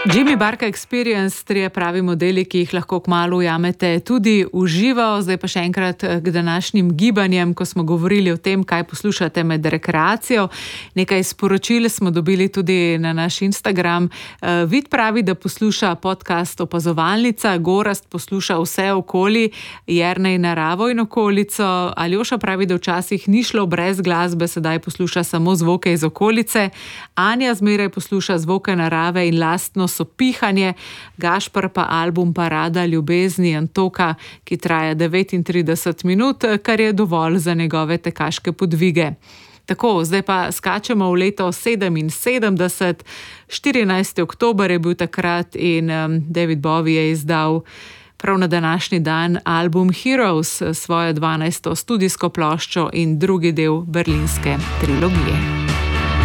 Jimmy Barka Experience, 3 pravi modeli, ki jih lahko kmalu ujamete tudi v živo. Zdaj pa še enkrat k današnjim gibanjem, ko smo govorili o tem, kaj poslušate med rekreacijo. Nekaj sporočil smo dobili tudi na naš Instagram. Vid pravi, da posluša podcast Opazovalnica, Gorazd posluša vse okoli, Jernej naravo in okolico. Aljoša pravi, da včasih ni šlo brez glasbe, sedaj posluša samo zvoke iz okolice. Anja zmeraj posluša zvoke narave in lastno sopihanje, Gašper pa album Parada ljubezni Antoka, ki traja 39 minut, kar je dovolj za njegove tekaške podvige. Tako, zdaj pa skačemo v leto 77, 14. oktober je bil takrat in David Bowie je izdal prav na današnji dan album Heroes, svojo 12. studijsko ploščo in drugi del berlinske trilogije.